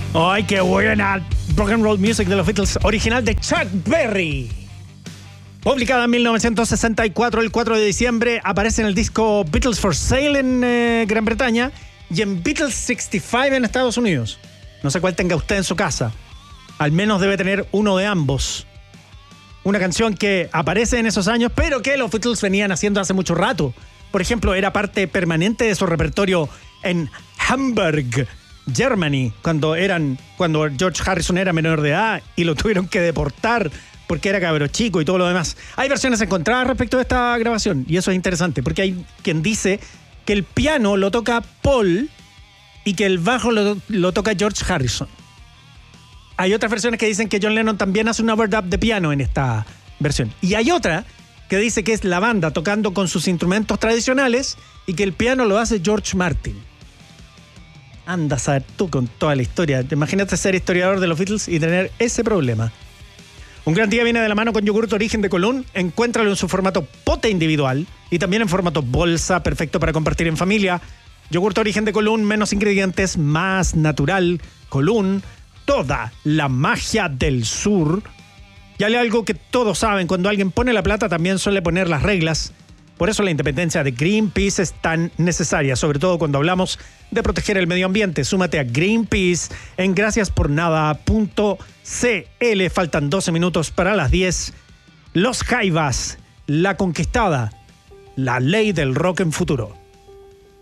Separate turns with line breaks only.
¡Ay, qué buena! Rock and Roll Music de los Beatles, original de Chuck Berry. Publicada en 1964, el 4 de diciembre, aparece en el disco Beatles for Sale en Gran Bretaña y en Beatles 65 en Estados Unidos. No sé cuál tenga usted en su casa. Al menos debe tener uno de ambos. Una canción que aparece en esos años, pero que los Beatles venían haciendo hace mucho rato. Por ejemplo, era parte permanente de su repertorio en Hamburg, Germany, cuando George Harrison era menor de edad y lo tuvieron que deportar porque era cabro chico y todo lo demás. Hay versiones encontradas respecto de esta grabación y eso es interesante porque hay quien dice que el piano lo toca Paul y que el bajo lo toca George Harrison. Hay otras versiones que dicen que John Lennon también hace un overdub de piano en esta versión. Y hay otra que dice que es la banda tocando con sus instrumentos tradicionales y que el piano lo hace George Martin. Anda a saber tú con toda la historia. Imagínate ser historiador de los Beatles y tener ese problema. Un gran día viene de la mano con yogurt Origen de Colún. Encuéntralo en su formato pote individual y también en formato bolsa, perfecto para compartir en familia. Yogurt Origen de Colún, menos ingredientes, más natural. Colún, toda la magia del sur. Y hay algo que todos saben, cuando alguien pone la plata también suele poner las reglas. Por eso la independencia de Greenpeace es tan necesaria, sobre todo cuando hablamos de proteger el medio ambiente. Súmate a Greenpeace en graciaspornada.cl. Faltan 12 minutos para las 10. Los Jaivas, La Conquistada, la ley del rock en futuro.